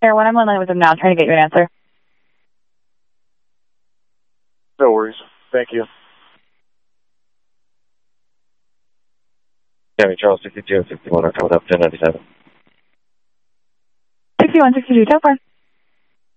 Air 1, I'm on line with them now, trying to get you an answer. No worries. Thank you. Miami Charles 62, 61, coming up 1097. 6162, Tower.